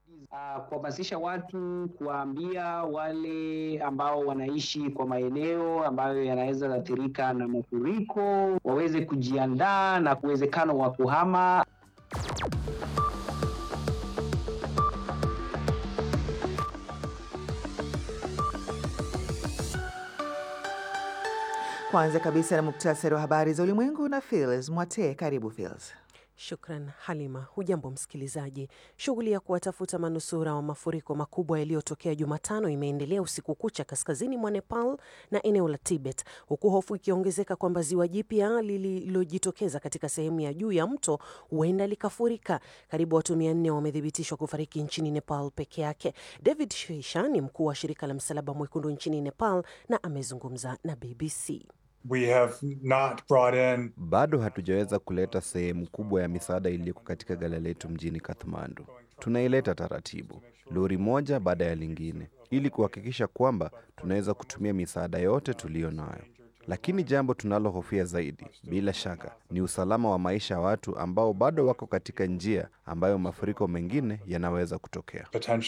Kuhamasisha watu, kuwaambia wale ambao wanaishi kwa maeneo ambayo yanaweza athirika na mafuriko waweze kujiandaa na uwezekano wa kuhama. Kwanza kabisa na muktasari wa habari za ulimwengu na Phyllis Mwate. Karibu Phyllis. Shukran Halima. Hujambo msikilizaji. Shughuli ya kuwatafuta manusura wa mafuriko makubwa yaliyotokea Jumatano imeendelea usiku kucha kaskazini mwa Nepal na eneo la Tibet, huku hofu ikiongezeka kwamba ziwa jipya lililojitokeza katika sehemu ya juu ya mto huenda likafurika. Karibu watu 400 wamethibitishwa kufariki nchini Nepal peke yake. David Shisha ni mkuu wa shirika la Msalaba Mwekundu nchini Nepal na amezungumza na BBC. Bado hatujaweza kuleta sehemu kubwa ya misaada iliyoko katika ghala letu mjini Kathmandu. Tunaileta taratibu, lori moja baada ya lingine, ili kuhakikisha kwamba tunaweza kutumia misaada yote tuliyo nayo. Lakini jambo tunalohofia zaidi, bila shaka, ni usalama wa maisha ya watu ambao bado wako katika njia ambayo mafuriko mengine yanaweza kutokea.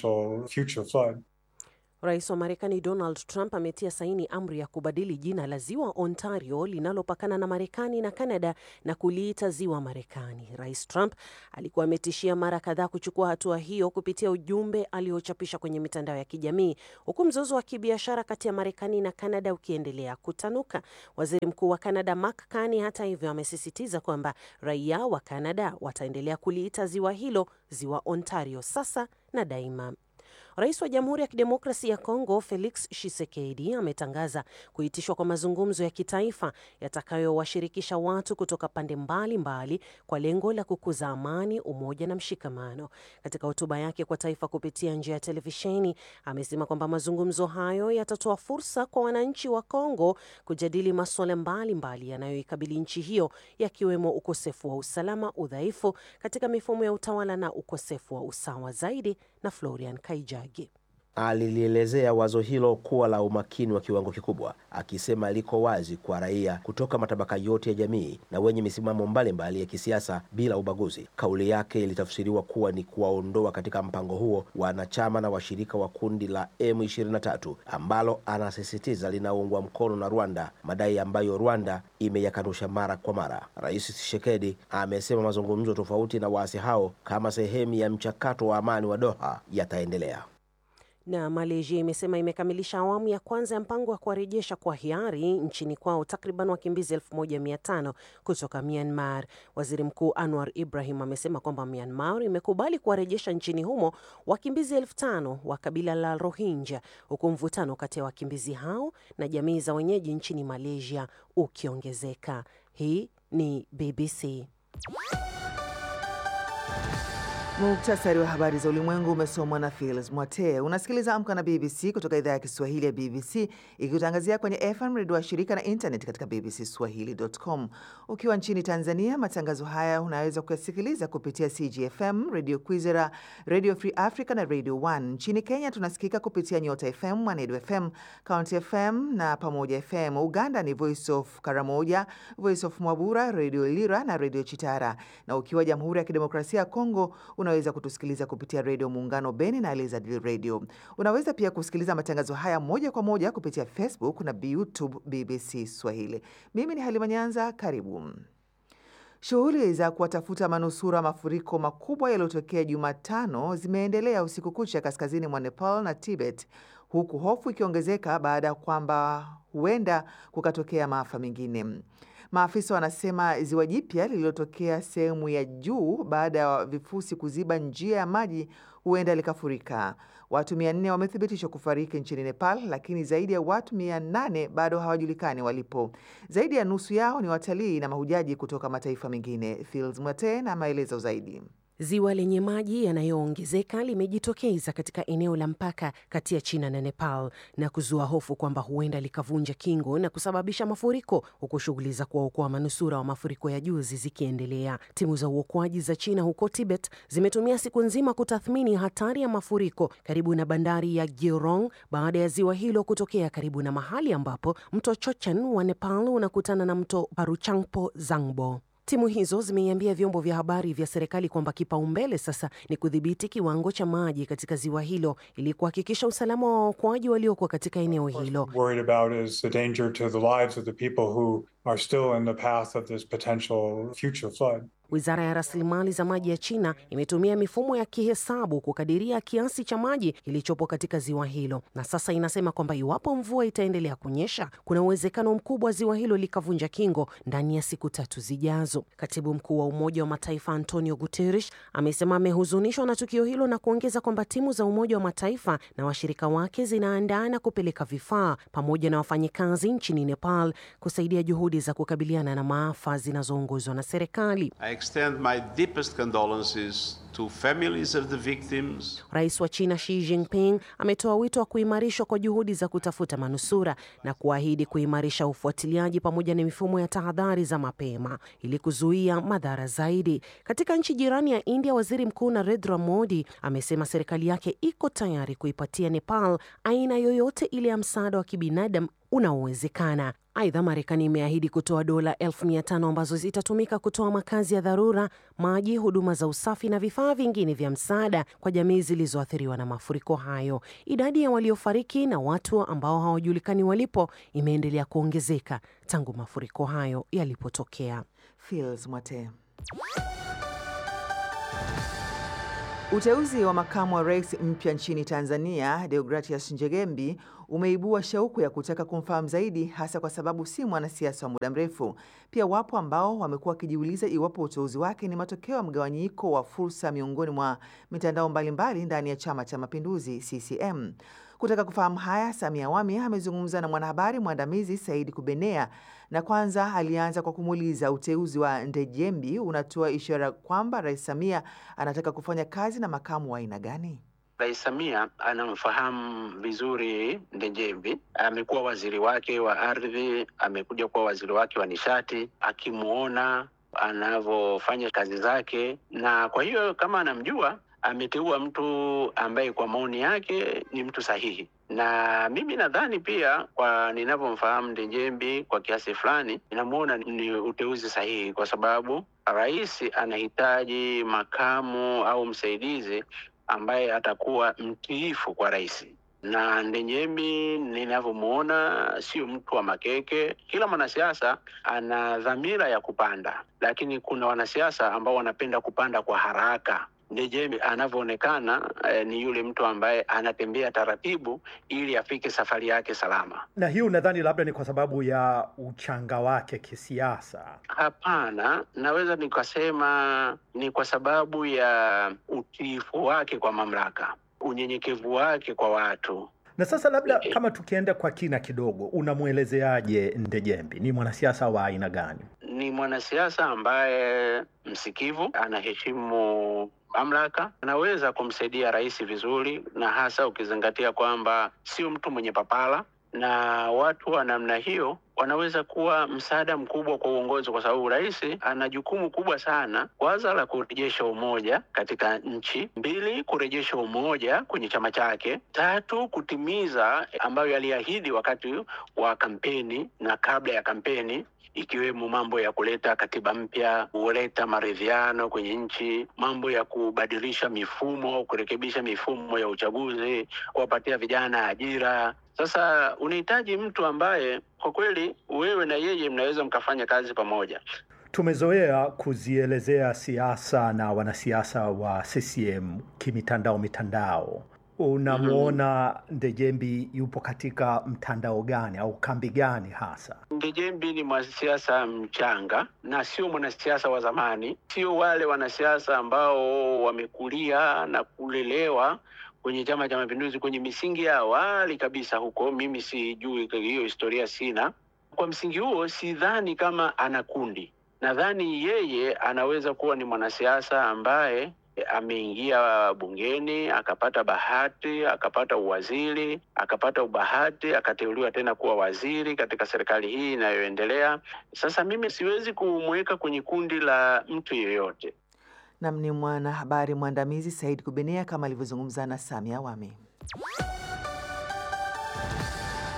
Rais wa Marekani Donald Trump ametia saini amri ya kubadili jina la ziwa Ontario linalopakana na Marekani na Canada na kuliita ziwa Marekani. Rais Trump alikuwa ametishia mara kadhaa kuchukua hatua hiyo kupitia ujumbe aliochapisha kwenye mitandao ya kijamii, huku mzozo wa kibiashara kati ya Marekani na Canada ukiendelea kutanuka. Waziri Mkuu wa Canada Mark Carney hata hivyo amesisitiza kwamba raia wa Canada wataendelea kuliita ziwa hilo ziwa Ontario sasa na daima. Rais wa Jamhuri ya Kidemokrasia ya Kongo Felix Tshisekedi ametangaza kuitishwa kwa mazungumzo ya kitaifa yatakayowashirikisha watu kutoka pande mbalimbali kwa lengo la kukuza amani, umoja na mshikamano. Katika hotuba yake kwa taifa kupitia njia ya televisheni, amesema kwamba mazungumzo hayo yatatoa fursa kwa wananchi wa Kongo kujadili masuala mbalimbali yanayoikabili nchi hiyo, yakiwemo ukosefu wa usalama, udhaifu katika mifumo ya utawala na ukosefu wa usawa. Zaidi na Florian Kaijagi. Alilielezea wazo hilo kuwa la umakini wa kiwango kikubwa, akisema liko wazi kwa raia kutoka matabaka yote ya jamii na wenye misimamo mbalimbali ya kisiasa bila ubaguzi. Kauli yake ilitafsiriwa kuwa ni kuwaondoa katika mpango huo wanachama na washirika wa kundi la M23 ambalo anasisitiza linaungwa mkono na Rwanda, madai ambayo Rwanda imeyakanusha mara kwa mara. Rais Tshisekedi amesema mazungumzo tofauti na waasi hao kama sehemu ya mchakato wa amani wa Doha yataendelea. Na Malaysia imesema imekamilisha awamu ya kwanza ya mpango wa kuwarejesha kwa hiari nchini kwao takriban wakimbizi 1500 kutoka Myanmar. Waziri Mkuu Anwar Ibrahim amesema kwamba Myanmar imekubali kuwarejesha nchini humo wakimbizi 5000 wa kabila la Rohingya, huku mvutano kati ya wakimbizi hao na jamii za wenyeji nchini Malaysia ukiongezeka. Hii ni BBC. Muktasari wa habari za ulimwengu umesomwa na Phyllis Mwate. Unasikiliza Amka na BBC kutoka idhaa ya Kiswahili ya BBC ikitangazia kwenye FM redio wa shirika na internet katika bbcswahili.com. Ukiwa nchini Tanzania, matangazo haya unaweza kuyasikiliza kupitia CGFM, Radio Kwizera, Radio Free Africa na Radio 1. Nchini Kenya tunasikika kupitia Nyota FM, Mwanedu FM, County FM na Pamoja FM. Uganda ni Voice of Karamoja, Voice of Mwabura, Radio Lira na Radio Chitara. Na ukiwa Jamhuri ya Kidemokrasia ya Kongo unaweza kutusikiliza kupitia Radio Muungano Beni na Elizad Radio. Unaweza pia kusikiliza matangazo haya moja kwa moja kupitia Facebook na YouTube BBC Swahili. Mimi ni Halima Nyanza, karibu. Shughuli za kuwatafuta manusura mafuriko makubwa yaliyotokea Jumatano zimeendelea usiku kucha kaskazini mwa Nepal na Tibet, huku hofu ikiongezeka baada ya kwamba huenda kukatokea maafa mengine. Maafisa wanasema ziwa jipya lililotokea sehemu ya juu baada ya vifusi kuziba njia ya maji huenda likafurika. Watu 400 wamethibitishwa kufariki nchini Nepal, lakini zaidi ya watu 800 bado hawajulikani walipo. Zaidi ya nusu yao ni watalii na mahujaji kutoka mataifa mengine. Phyllis Mwate na maelezo zaidi. Ziwa lenye maji yanayoongezeka limejitokeza katika eneo la mpaka kati ya China na Nepal na kuzua hofu kwamba huenda likavunja kingo na kusababisha mafuriko, huku shughuli za kuwaokoa manusura wa mafuriko ya juzi zikiendelea. Timu za uokoaji za China huko Tibet zimetumia siku nzima kutathmini hatari ya mafuriko karibu na bandari ya Gyeorong baada ya ziwa hilo kutokea karibu na mahali ambapo mto Chochen wa Nepal unakutana na mto Paruchangpo Zangbo. Timu hizo zimeiambia vyombo vya habari vya serikali kwamba kipaumbele sasa ni kudhibiti kiwango cha maji katika ziwa hilo ili kuhakikisha usalama wa waokoaji waliokuwa katika eneo hilo. Wizara ya rasilimali za maji ya China imetumia mifumo ya kihesabu kukadiria kiasi cha maji kilichopo katika ziwa hilo, na sasa inasema kwamba iwapo mvua itaendelea kunyesha, kuna uwezekano mkubwa ziwa hilo likavunja kingo ndani ya siku 3 zijazo. Katibu mkuu wa Umoja wa Mataifa Antonio Guterres amesema amehuzunishwa na tukio hilo na kuongeza kwamba timu za Umoja wa Mataifa na washirika wake zinaandaa na kupeleka vifaa pamoja na wafanyikazi nchini Nepal kusaidia juhudi za kukabiliana na maafa zinazoongozwa na serikali. Extend my deepest condolences to families of the victims. Rais wa China Xi Jinping ametoa wito wa kuimarishwa kwa juhudi za kutafuta manusura na kuahidi kuimarisha ufuatiliaji pamoja na mifumo ya tahadhari za mapema ili kuzuia madhara zaidi. Katika nchi jirani ya India, Waziri Mkuu Narendra Modi amesema serikali yake iko tayari kuipatia Nepal aina yoyote ile ya msaada wa kibinadamu unaowezekana. Aidha, Marekani imeahidi kutoa dola 500,000 ambazo zitatumika kutoa makazi ya dharura, maji, huduma za usafi na vifaa vingine vya msaada kwa jamii zilizoathiriwa na mafuriko hayo. Idadi ya waliofariki na watu ambao hawajulikani walipo imeendelea kuongezeka tangu mafuriko hayo yalipotokea. Phyllis Mwate. Uteuzi wa makamu wa rais mpya nchini Tanzania, Deogratias Njegembi, umeibua shauku ya kutaka kumfahamu zaidi, hasa kwa sababu si mwanasiasa wa muda mrefu. Pia wapo ambao wamekuwa wakijiuliza iwapo uteuzi wake ni matokeo ya mgawanyiko wa fursa miongoni mwa mitandao mbalimbali ndani ya Chama cha Mapinduzi CCM. Kutaka kufahamu haya, Samia Awami amezungumza na mwanahabari mwandamizi Said Kubenea, na kwanza alianza kwa kumuuliza uteuzi wa Ndejembi unatoa ishara kwamba Rais Samia anataka kufanya kazi na makamu wa aina gani? Rais Samia anamfahamu vizuri Ndejembi. Amekuwa waziri wake wa ardhi, amekuja kuwa waziri wake wa nishati, akimuona anavyofanya kazi zake, na kwa hiyo kama anamjua, ameteua mtu ambaye kwa maoni yake ni mtu sahihi. Na mimi nadhani pia kwa ninavyomfahamu Ndejembi kwa kiasi fulani, ninamuona ni uteuzi sahihi, kwa sababu rais anahitaji makamu au msaidizi ambaye atakuwa mtiifu kwa rais. Na Ndejembi ninavyomuona sio mtu wa makeke. Kila mwanasiasa ana dhamira ya kupanda, lakini kuna wanasiasa ambao wanapenda kupanda kwa haraka. Ndejembi anavyoonekana ni yule mtu ambaye anatembea taratibu ili afike safari yake salama. Na hiyo nadhani labda ni kwa sababu ya uchanga wake kisiasa. Hapana, naweza nikasema ni kwa sababu ya utiifu wake kwa mamlaka, unyenyekevu wake kwa watu. Na sasa labda kama tukienda kwa kina kidogo, unamuelezeaje Ndejembi? Ni mwanasiasa wa aina gani? Ni mwanasiasa ambaye msikivu, anaheshimu mamlaka, anaweza kumsaidia rais vizuri, na hasa ukizingatia kwamba sio mtu mwenye papala, na watu wa namna hiyo wanaweza kuwa msaada mkubwa kwa uongozi, kwa sababu rais ana jukumu kubwa sana. Kwanza la kurejesha umoja katika nchi, 2 kurejesha umoja kwenye chama chake, 3 kutimiza ambayo aliahidi wakati wa kampeni na kabla ya kampeni, ikiwemo mambo ya kuleta katiba mpya, kuleta maridhiano kwenye nchi, mambo ya kubadilisha mifumo, kurekebisha mifumo ya uchaguzi, kuwapatia vijana ajira. Sasa unahitaji mtu ambaye kwa kweli wewe na yeye mnaweza mkafanya kazi pamoja. Tumezoea kuzielezea siasa na wanasiasa wa CCM mitandao. Unamuona Ndejembi yupo katika mtandao gani au kambi gani hasa? Ndejembi ni mwanasiasa mchanga na sio mwanasiasa wa zamani. Sio wale wanasiasa ambao wamekulia na kulelewa kwenye Chama cha Mapinduzi kwenye misingi ya awali kabisa huko. Mimi sijui hiyo historia, sina. Kwa msingi huo sidhani kama ana kundi. Nadhani yeye anaweza kuwa ni mwanasiasa ambaye ameingia bungeni, akapata bahati, akapata uwaziri, akapata ubahati, akateuliwa tena kuwa waziri katika serikali hii inayoendelea. Sasa mimi siwezi kumweka kwenye kundi la mtu yeyote. Na ni mwanahabari mwandamizi Said Kubenea kama alivyozungumza na Samia Awami.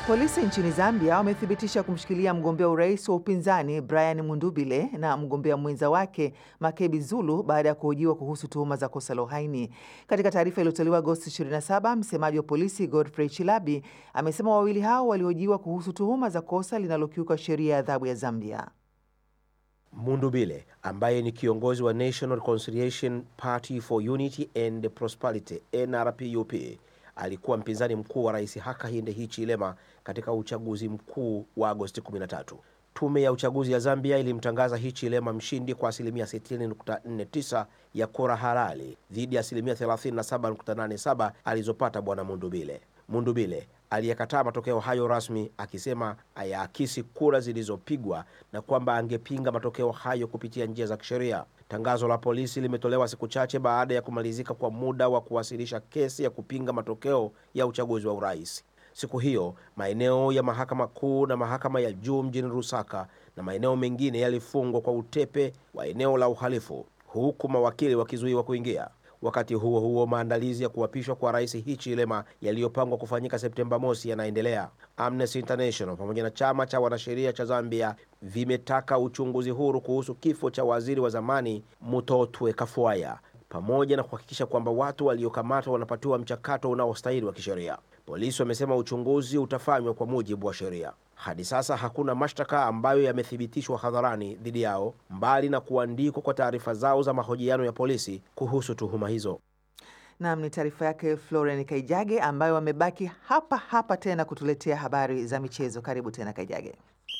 Polisi nchini Zambia wamethibitisha kumshikilia mgombea urais wa upinzani Brian Mundubile na mgombea mwenza wake Makebi Zulu baada ya kuhojiwa kuhusu tuhuma za kosa la uhaini. Katika taarifa iliyotolewa Agosti 27, msemaji wa polisi Godfrey Chilabi amesema wawili hao walihojiwa kuhusu tuhuma za kosa linalokiuka sheria ya adhabu ya Zambia. Mundubile ambaye ni kiongozi wa National Reconciliation Party for Unity and Prosperity NRPUP alikuwa mpinzani mkuu wa Rais Hakainde Hichilema katika uchaguzi mkuu wa Agosti 13. Tume ya uchaguzi ya Zambia ilimtangaza Hichilema mshindi kwa asilimia 60.49 ya kura halali dhidi ya asilimia 37.87 alizopata bwana Mundubile. Mundubile aliyekataa matokeo hayo rasmi akisema hayaakisi kura zilizopigwa na kwamba angepinga matokeo hayo kupitia njia za kisheria. Tangazo la polisi limetolewa siku chache baada ya kumalizika kwa muda wa kuwasilisha kesi ya kupinga matokeo ya uchaguzi wa urais. Siku hiyo, maeneo ya mahakama kuu na mahakama ya juu mjini Lusaka na maeneo mengine yalifungwa kwa utepe wa eneo la uhalifu, huku mawakili wakizuiwa kuingia. Wakati huo huo, maandalizi ya kuapishwa kwa Rais Hichilema yaliyopangwa kufanyika Septemba mosi yanaendelea. Amnesty International pamoja na chama cha wanasheria cha Zambia vimetaka uchunguzi huru kuhusu kifo cha waziri wa zamani Mutotwe Kafwaya, pamoja na kuhakikisha kwamba watu waliokamatwa wanapatiwa mchakato unaostahili wa kisheria. Polisi wamesema uchunguzi utafanywa kwa mujibu wa sheria. Hadi sasa hakuna mashtaka ambayo yamethibitishwa hadharani dhidi yao, mbali na kuandikwa kwa taarifa zao za mahojiano ya polisi kuhusu tuhuma hizo. Naam, ni taarifa yake Florence Kaijage ambayo wamebaki hapa tena kutuletea habari za michezo. Karibu tena Kaijage.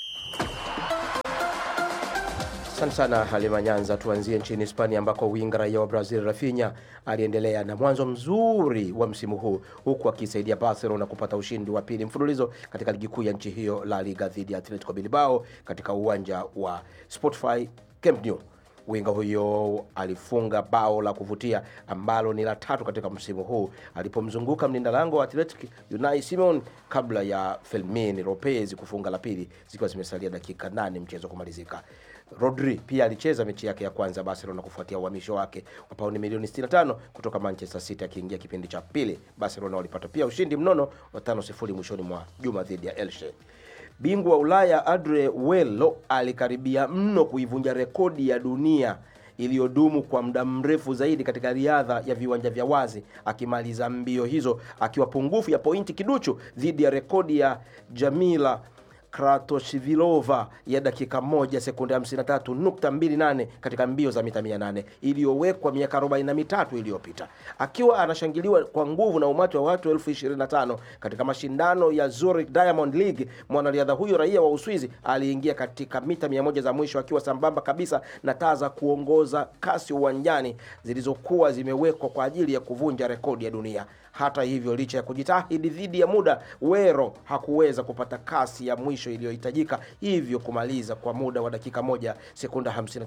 Asante sana Halima Nyanza. Tuanzie nchini Hispania ambako winga raia wa Brazil Rafinha aliendelea na mwanzo mzuri wa msimu huu huku akisaidia Barcelona kupata ushindi wa pili mfululizo katika ligi kuu ya nchi hiyo La Liga dhidi ya Atletico Bilbao katika uwanja wa Spotify Camp Nou. Winga huyo alifunga bao la kuvutia ambalo ni la tatu katika msimu huu alipomzunguka mlinda lango wa Atletico Unai Simon kabla ya Fermin Lopez kufunga la pili zikiwa zimesalia dakika 8 mchezo kumalizika. Rodri pia alicheza mechi yake ya kwanza Barcelona kufuatia uhamisho wake wa pauni milioni 65 kutoka Manchester City akiingia kipindi cha pili. Barcelona walipata pia ushindi mnono wa 5-0 mwishoni mwa juma dhidi ya Elche. Bingwa wa Ulaya Andre Wello alikaribia mno kuivunja rekodi ya dunia iliyodumu kwa muda mrefu zaidi katika riadha ya viwanja vya wazi, akimaliza mbio hizo akiwa pungufu ya pointi kiduchu dhidi ya rekodi ya Jamila Kratoshvilova ya dakika 1 sekunde 53.28 katika mbio za mita 800 iliyowekwa miaka 43 iliyopita. Akiwa anashangiliwa kwa nguvu na umati wa watu 25,000 katika mashindano ya Zurich Diamond League, mwanariadha huyo raia wa Uswizi aliingia katika mita 100 za mwisho akiwa sambamba kabisa na taa za kuongoza kasi uwanjani zilizokuwa zimewekwa kwa ajili ya kuvunja rekodi ya dunia. Hata hivyo, licha ya kujitahidi dhidi ya muda, Wero hakuweza kupata kasi ya mwisho iliyohitajika, hivyo kumaliza kwa muda wa dakika 1 sekunde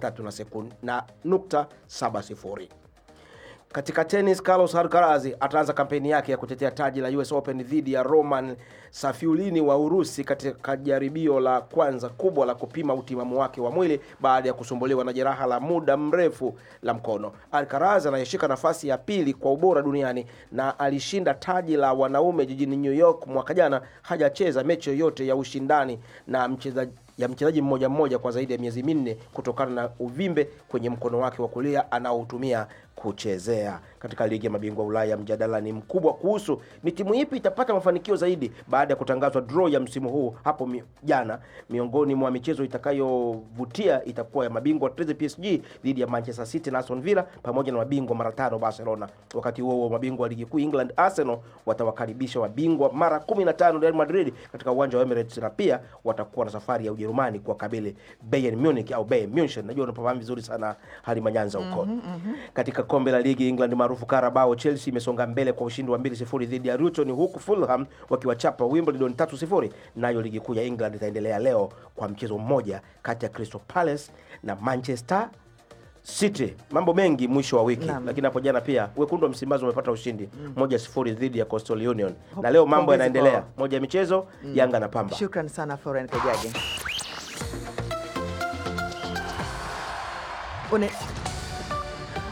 53.70. Katika tennis, Carlos Alcaraz ataanza kampeni yake ya kutetea taji la US Open dhidi ya Roman Safiulini wa Urusi katika jaribio la kwanza kubwa la kupima utimamu wake wa mwili baada ya kusumbuliwa na jeraha la muda mrefu la mkono. Alcaraz anayeshika nafasi ya pili kwa ubora duniani na alishinda taji la wanaume jijini New York mwaka jana, hajacheza mechi yoyote ya ushindani na mchezaji mmoja kwa zaidi ya miezi 4 kutokana na uvimbe kwenye mkono wake wa kulia anaotumia kuchezea. Katika ligi ya mabingwa Ulaya, mjadala ni mkubwa kuhusu ni timu ipi itapata mafanikio zaidi baada ya kutangazwa draw ya msimu huu hapo jana. Miongoni mwa michezo itakayovutia itakuwa ya mabingwa PSG dhidi ya Manchester City na Aston Villa pamoja na mabingwa mara 5 Barcelona. Wakati huo mabingwa wa ligi kuu England Arsenal watawakaribisha mabingwa mara 15 Real Madrid katika uwanja wa Emirates, na pia watakuwa na safari ya Ujerumani kwa kabili Bayern Munich au Bayern Munchen. Najua unafahamu vizuri sana Halima Nyanza huko. Katika kombe la ligi England maarufu Carabao, Chelsea imesonga mbele kwa ushindi wa 2-0 dhidi ya Luton, huku Fulham wakiwachapa Wimbledon 3-0. Nayo ligi kuu ya England itaendelea leo kwa mchezo mmoja kati ya Crystal Palace na Manchester City. Mambo mengi mwisho wa wiki. Lakini hapo jana pia wekundu wa Msimbazi wamepata ushindi 1-0 dhidi ya Coastal Union. Na leo mambo yanaendelea. Moja ya michezo Yanga na Pamba. Shukrani sana Florence Kaijage.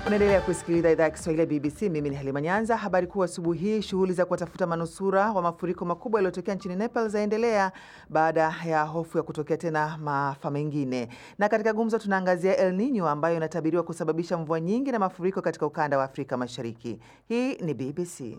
Unaendelea kusikiliza idhaa ya Kiswahili ya BBC. Mimi ni Halima Nyanza. Habari kuu asubuhi hii, shughuli za kuwatafuta manusura wa mafuriko makubwa yaliyotokea nchini Nepal zaendelea baada ya hofu ya kutokea tena maafa mengine. Na katika gumzo tunaangazia El Nino ambayo inatabiriwa kusababisha mvua nyingi na mafuriko katika ukanda wa Afrika Mashariki. Hii ni BBC.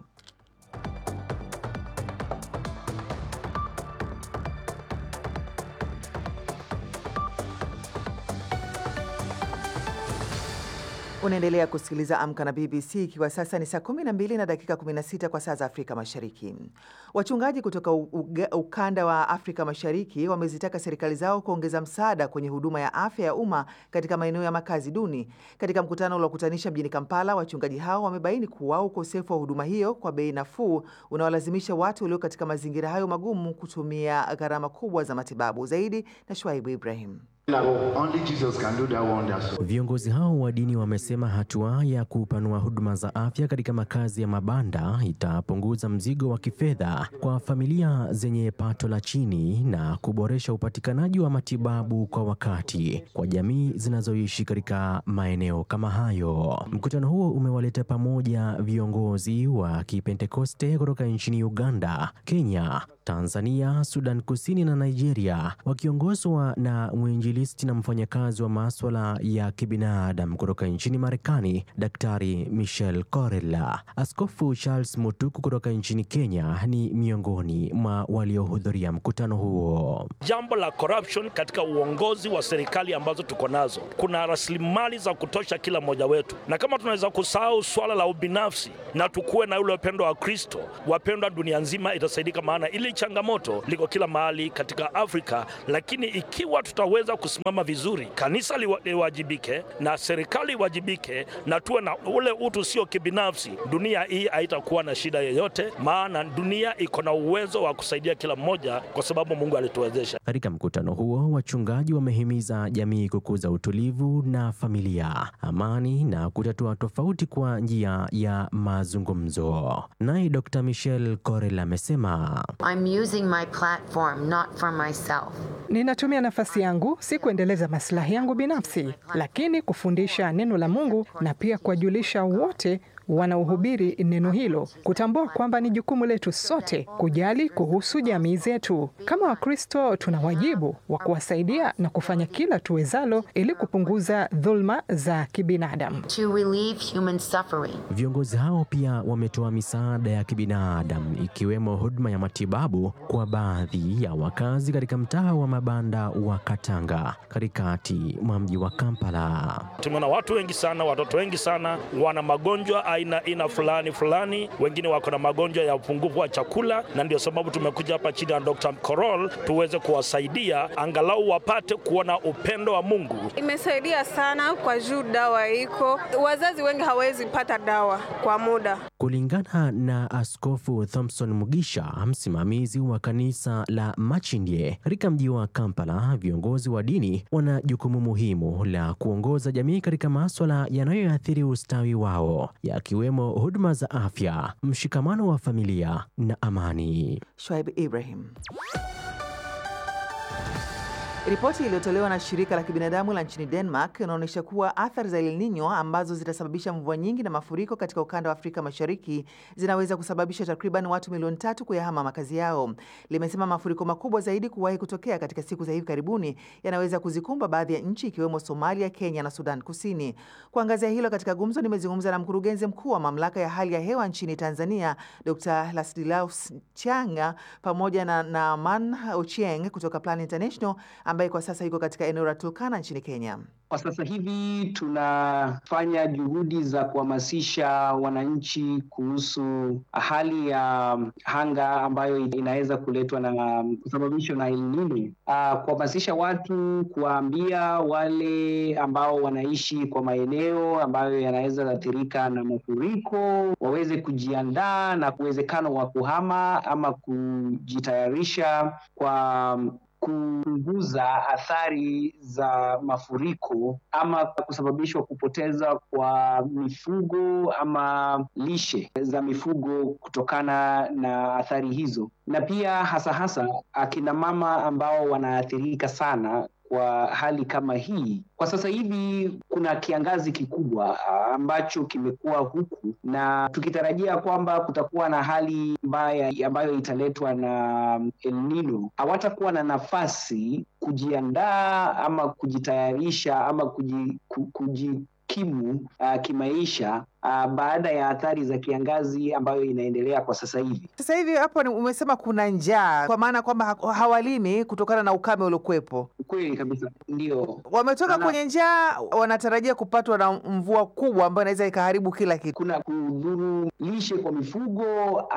Unaendelea kusikiliza Amka na BBC, ikiwa sasa ni saa 12 na dakika 16 kwa saa za Afrika Mashariki. Wachungaji kutoka ukanda wa Afrika Mashariki wamezitaka serikali zao kuongeza msaada kwenye huduma ya afya ya umma katika maeneo ya makazi duni. Katika mkutano uliokutanisha mjini Kampala, wachungaji hao wamebaini kuwa ukosefu wa huduma hiyo kwa bei nafuu unawalazimisha watu walio katika mazingira hayo magumu kutumia gharama kubwa za matibabu. Zaidi na Shuaibu Ibrahim. Viongozi hao wa dini wamesema hatua ya kupanua huduma za afya katika makazi ya mabanda itapunguza mzigo wa kifedha kwa familia zenye pato la chini na kuboresha upatikanaji wa matibabu kwa wakati kwa jamii zinazoishi katika maeneo kama hayo. Mkutano huo umewaleta pamoja viongozi wa Kipentekoste kutoka nchini Uganda, Kenya, Tanzania, Sudan Kusini na Nigeria, wakiongozwa na mwinjilisti na mfanyakazi wa masuala ya kibinadamu kutoka nchini Marekani, Daktari Michelle Korela. Askofu Charles Mutuku kutoka nchini Kenya ni miongoni mwa waliohudhuria mkutano huo. Jambo la corruption katika uongozi wa serikali ambazo tuko nazo, kuna rasilimali za kutosha kila mmoja wetu, na kama tunaweza kusahau swala la ubinafsi na tukue na ule upendo wa Kristo, wapendwa, dunia nzima itasaidika, maana ili changamoto liko kila mahali katika Afrika. Lakini ikiwa tutaweza kusimama vizuri, kanisa liwajibike na serikali iwajibike na tuwe na ule utu sio kibinafsi, dunia hii haitakuwa na shida yoyote, maana dunia iko na uwezo wa kusaidia kila mmoja kwa sababu Mungu alituwezesha. Katika mkutano huo, wachungaji wamehimiza jamii kukuza utulivu na familia, amani na kutatua tofauti kwa njia ya mazungumzo. Naye Dr. Michelle Korela amesema, I'm using my platform not for myself. Ninatumia nafasi yangu si kuendeleza maslahi yangu binafsi, lakini kufundisha neno la Mungu na pia kuwajulisha wote wanaohubiri neno hilo, kutambua kwamba ni jukumu letu sote kujali kuhusu jamii zetu. Kama Wakristo tuna wajibu wa kuwasaidia na kufanya kila tuwezalo ili kupunguza dhulma za kibinadamu. To relieve human suffering. Viongozi hao pia wametoa misaada ya kibinadamu ikiwemo huduma ya matibabu kwa baadhi ya wakazi katika mtaa wa mabanda wa Katanga katikati mwa mji wa Kampala. Tumeona watu wengi sana, watoto wengi sana wana magonjwa aina fulani, wengine wako na magonjwa ya upungufu wa chakula, na ndio sababu tumekuja hapa chini ya Dr. Korol tuweze kuwasaidia angalau wapate kuona upendo wa Mungu. Imesaidia sana kwa juu dawa iko, wazazi wengi hawezi pata dawa kwa muda. Kulingana na Askofu Thompson Mugisha, msimamizi wa kanisa la Machindye katika mji wa Kampala, viongozi wa dini wana jukumu muhimu la kuongoza jamii katika masuala yanayoathiri ustawi wao, yakiwemo huduma za afya, mshikamano wa familia na amani. Shuaib Ibrahim. Ripoti iliyotolewa na shirika la kibinadamu la nchini Denmark inaonyesha kuwa athari za El Nino ambazo zitasababisha mvua nyingi na mafuriko katika ukanda wa Afrika Mashariki zinaweza kusababisha takriban watu milioni 3 kuyahama makazi yao. Limesema mafuriko makubwa zaidi kuwahi kutokea katika siku za hivi karibuni yanaweza kuzikumba baadhi ya nchi ikiwemo Somalia, Kenya na Sudan Kusini. Kuangazia hilo katika gumzo, nimezungumza na mkurugenzi mkuu wa mamlaka ya hali ya hewa nchini Tanzania, Dr. Ladislaus Changa, pamoja na Aman Ochieng kutoka Plan International ambaye kwa sasa yuko katika eneo la Turkana nchini Kenya. Kwa sasa hivi tunafanya juhudi za kuhamasisha wananchi kuhusu hali ya anga ambayo inaweza kuletwa na kusababishwa na El Nino. Kuhamasisha watu, kuwaambia wale ambao wanaishi kwa maeneo ambayo yanaweza athirika na mafuriko waweze kujiandaa na uwezekano wa kuhama ama kujitayarisha kwa kupunguza athari za mafuriko ama kusababishwa kupoteza kwa mifugo ama lishe za mifugo kutokana na athari hizo. Na pia hasa akina mama ambao wanaathirika sana kwa hali kama hii. Kwa sasa hivi kuna kiangazi kikubwa ambacho kimekuwa huku, na tukitarajia kwamba kutakuwa na hali mbaya ambayo italetwa na El Nino, hawatakuwa na nafasi kujiandaa ama kujitayarisha ama kujikimu kimaisha baada ya athari za kiangazi ambayo inaendelea kwa sasa hivi. Sasa hivi hapo umesema kuna njaa, kwa maana kwamba hawalimi kutokana na ukame uliokuwepo. Kweli kabisa, ndio. Wametoka kwenye njaa, wanatarajia kupatwa na mvua kubwa ambayo inaweza ikaharibu kila kitu. Kuna kudhuru lishe kwa mifugo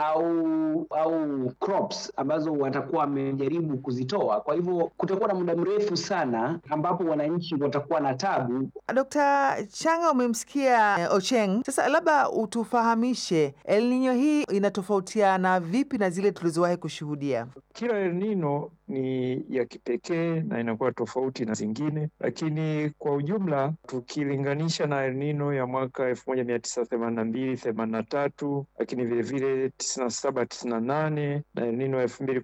au crops ambazo watakuwa wamejaribu kuzitoa. Kwa hivyo kutakuwa na muda mrefu sana ambapo wananchi watakuwa na tabu. Dr. Changa, umemsikia Ocheng. Sasa labda utufahamishe El Nino hii inatofautiana vipi na zile tulizowahi kushuhudia? Kila El Nino ni ya kipekee na inakuwa tofauti na zingine, lakini kwa ujumla tukilinganisha na El Nino ya mwaka 1982-83, lakini vile vile 97-98 na El Nino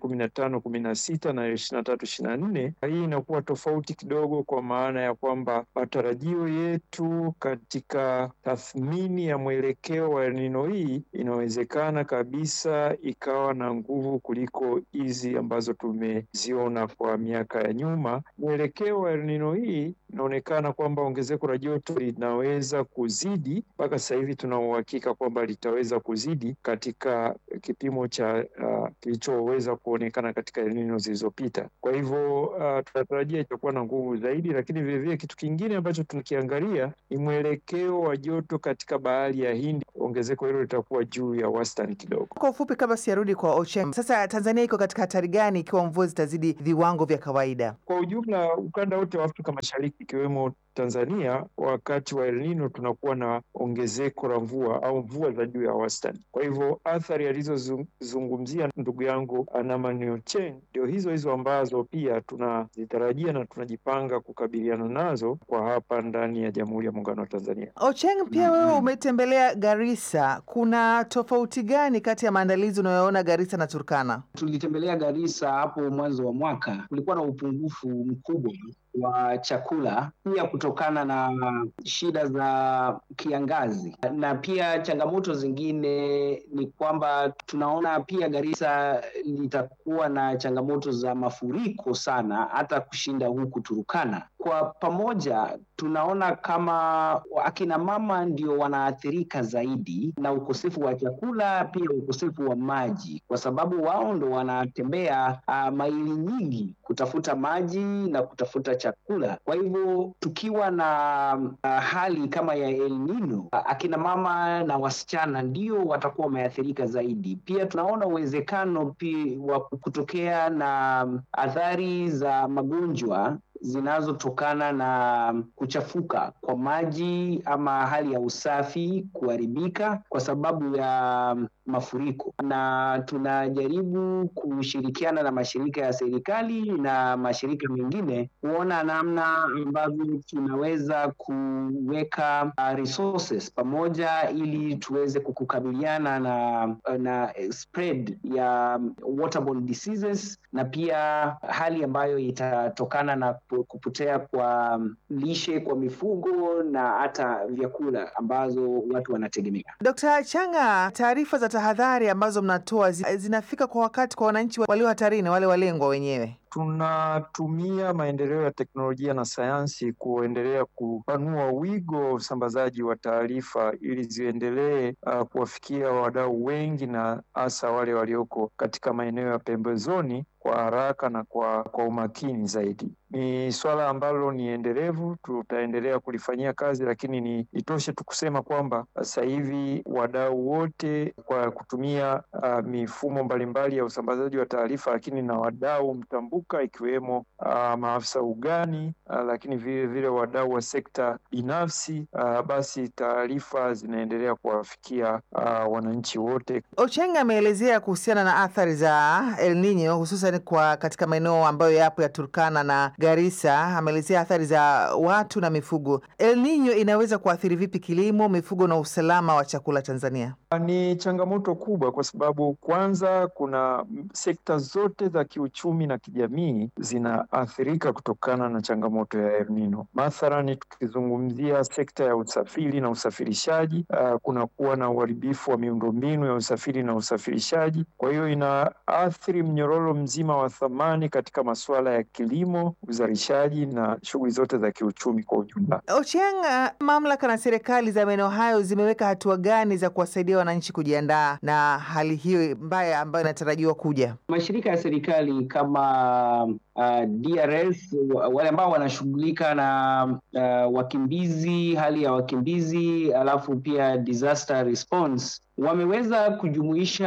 2015-16 na 23-24, hii inakuwa tofauti kidogo, kwa maana ya kwamba matarajio yetu katika tathmini ya mwelekeo wa El Nino hii inawezekana kabisa ikawa na nguvu kuliko hizi ambazo tumeziona kwa miaka ya nyuma. Mwelekeo wa El Nino hii inaonekana kwamba ongezeko la joto linaweza kuzidi, mpaka sasa hivi tuna uhakika kwamba litaweza kuzidi katika kipimo cha kilichoweza kuonekana katika El Nino zilizopita. Kwa hivyo tunatarajia itakuwa na nguvu zaidi, lakini vile vile kitu kingine ambacho tunakiangalia ni mwelekeo wa joto katika bahari ya Hindi. Ongezeko hilo litakuwa juu ya wastani kidogo. Kwa ufupi, kama siarudi kwa Ocheng, sasa Tanzania iko katika hatari gani ikiwa mvua zitazidi viwango vya kawaida? Kwa ujumla, ukanda wote wa Afrika Mashariki ikiwemo Tanzania, wakati wa El Nino tunakuwa na ongezeko la mvua au mvua za juu ya wastani. Kwa hivyo athari alizozungumzia ndugu yangu Anamani Ocheng ndio hizo ambazo pia tunazitarajia na tunajipanga kukabiliana nazo kwa hapa ndani ya Jamhuri ya Muungano wa Tanzania. Ocheng, pia wewe umetembelea Garissa. Kuna tofauti gani kati ya maandalizi unayoona Garissa na Turkana? Tulitembelea Garissa hapo mwanzo wa mwaka. Kulikuwa na upungufu mkubwa wa chakula, pia kutokana na shida za kiangazi, na pia changamoto zingine ni kwamba tunaona pia Garissa litakuwa na changamoto za mafuriko sana, hata kushinda huku Turkana. Kwa pamoja tunaona kama akina mama ndio wanaathirika zaidi na ukosefu wa chakula, pia ukosefu wa maji, kwa sababu wao ndo wanatembea maili nyingi kutafuta maji na kutafuta chakula. Kwa hivyo tukiwa na hali kama ya El Nino, akina mama na wasichana ndio watakuwa wameathirika zaidi. Pia tunaona uwezekano pia wa kutokea na athari za magonjwa zinazotokana na kuchafuka kwa maji ama hali ya usafi kuharibika kwa sababu ya mafuriko, na tunajaribu kushirikiana na mashirika ya serikali na mashirika mengine kuona namna ambavyo tunaweza kuweka resources pamoja ili tuweze kukabiliana na spread ya waterborne diseases, na pia hali ambayo itatokana na kupotea kwa lishe kwa mifugo na hata vyakula ambazo watu wanategemea. Dr. Changa, taarifa za tahadhari ambazo mnatoa zinafika kwa wakati kwa wananchi walio hatarini, wale walengwa wenyewe? Tunatumia maendeleo ya teknolojia na sayansi kuendelea kupanua wigo wa usambazaji wa taarifa ili ziendelee kuwafikia wadau wengi na hasa wale walioko katika maeneo ya pembezoni kwa haraka na kwa umakini zaidi. Ni swala ambalo ni endelevu, tutaendelea kulifanyia kazi, lakini itoshe tu kusema kwamba sasa hivi wadau wote kwa kutumia mifumo mbalimbali ya usambazaji wa taarifa, lakini na wadau mtambuka ikiwemo maafisa ugani, lakini vile vile wadau wa sekta binafsi, basi taarifa zinaendelea kuwafikia wananchi wote. Ocheng ameelezea kuhusiana na athari za El Nino hususan kwa katika maeneo ambayo yapo ya Turkana na Garissa. Ameelezea athari za watu na mifugo. El Nino inaweza kuathiri vipi kilimo, mifugo na usalama wa chakula Tanzania? Ni changamoto kubwa kwa sababu kwanza kuna sekta zote za kiuchumi na kijamii jamii zinaathirika kutokana na changamoto ya El Nino. Mathalani, tukizungumzia sekta ya usafiri na usafirishaji, kunakuwa na uharibifu wa miundombinu ya usafiri na usafirishaji. Kwa hiyo inaathiri mnyororo mzima wa thamani katika masuala ya kilimo, uzalishaji na shughuli zote za kiuchumi kwa ujumla. Ochieng, mamlaka na serikali za maeneo hayo zimeweka hatua gani za kuwasaidia wananchi kujiandaa na hali hiyo mbaya ambayo inatarajiwa kuja? Mashirika ya serikali kama DRS, wale ambao wanashughulika na wakimbizi, hali ya wakimbizi, alafu pia disaster response, wameweza kujumuisha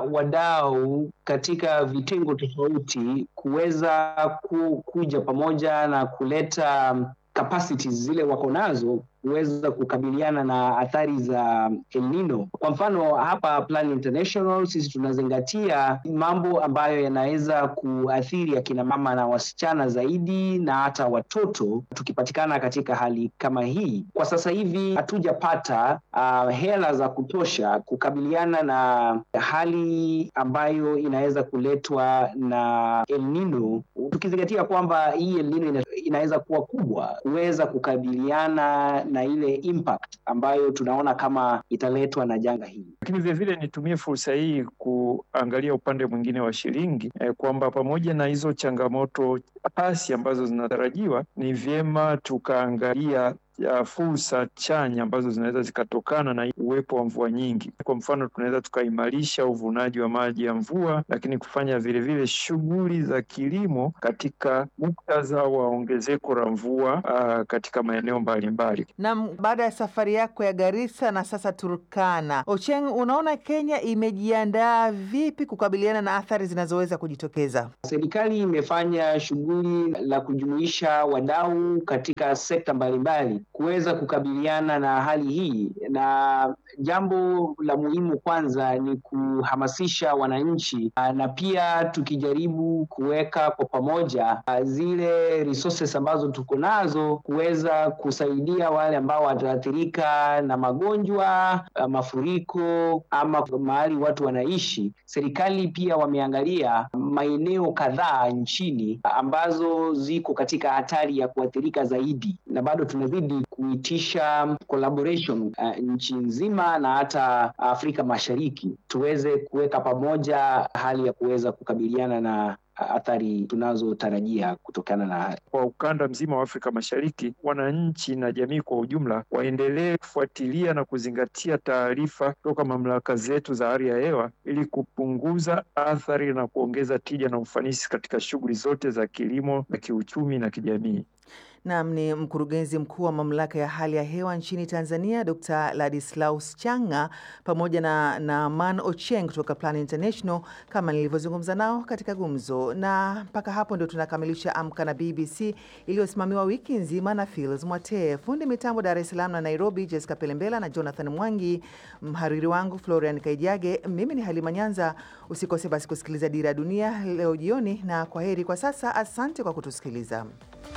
wadau katika vitengo tofauti kuweza kuja pamoja na kuleta capacities zile wako nazo kuweza kukabiliana na athari za El Nino. Kwa mfano hapa Plan International sisi tunazingatia mambo ambayo yanaweza kuathiri akina mama na wasichana zaidi na hata watoto tukipatikana katika hali kama hii. Kwa sasa hivi hatujapata hela za kutosha kukabiliana na hali ambayo inaweza kuletwa na El Nino, tukizingatia kwamba hii El Nino inaweza kuwa kubwa kuweza kukabiliana na ile impact ambayo tunaona kama italetwa na janga hili. Lakini vile vile nitumie fursa hii kuangalia upande mwingine wa shilingi, kwamba pamoja na hizo changamoto hasi ambazo zinatarajiwa, ni vyema tukaangalia fursa chanya ambazo zinaweza zikatokana na uwepo wa mvua nyingi. Kwa mfano, tunaweza tukaimarisha uvunaji wa maji ya mvua, lakini kufanya vile vile shughuli za kilimo katika muktadha wa ongezeko la mvua katika maeneo mbalimbali. Na baada ya safari yako ya Garissa na sasa Turkana, Ochieng, unaona Kenya imejiandaa vipi kukabiliana na athari zinazoweza kujitokeza? Serikali imefanya shughuli la kujumuisha wadau katika sekta mbalimbali kuweza kukabiliana na hali hii, na jambo la muhimu kwanza ni kuhamasisha wananchi, na pia tukijaribu kuweka kwa pamoja zile resources ambazo tuko nazo kuweza kusaidia wale ambao wataathirika na magonjwa, mafuriko ama mahali watu wanaishi. Serikali pia wameangalia maeneo kadhaa nchini ambazo ziko katika hatari ya kuathirika zaidi, na bado tunazidi kuitisha collaboration nchi nzima na hata Afrika Mashariki tuweze kuweka pamoja hali ya kuweza kukabiliana na athari tunazotarajia kutokana na kwa ukanda mzima wa Afrika Mashariki. Wananchi na jamii kwa ujumla waendelee kufuatilia na kuzingatia taarifa kutoka mamlaka zetu za hali ya hewa ili kupunguza athari na kuongeza tija na ufanisi katika shughuli zote za kilimo na kiuchumi na kijamii. Naam, ni mkurugenzi mkuu wa mamlaka ya hali ya hewa nchini Tanzania, Dr. Ladislaus Changa, pamoja na Man Ochieng kutoka Plan International, kama nilivyozungumza nao katika gumzo. Na mpaka hapo ndio tunakamilisha Amka na BBC iliyosimamiwa wiki nzima na Phyllis Mwatee. Fundi mitambo Dar es Salaam na Nairobi, Jessica Pelembela na Jonathan Mwangi. Mhariri wangu Florian Kaijage. Mimi ni Halima Nyanza. Usikose basi kusikiliza Dira ya Dunia leo jioni, na kwaheri kwa sasa. Asante kwa kutusikiliza.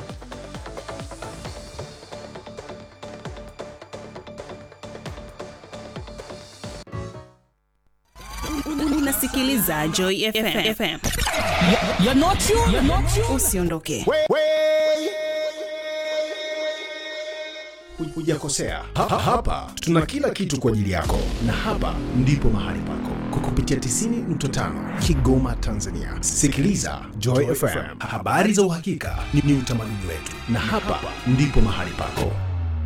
Unasikiliza Joy FM. You're not you. Usiondoke. Hujakosea. Hapa tuna kila kitu kwa ajili yako, na hapa ndipo mahali pako kwa kupitia 90.5 Kigoma, Tanzania. Sikiliza Joy FM. Habari za uhakika ni utamaduni wetu, na hapa ndipo mahali pako.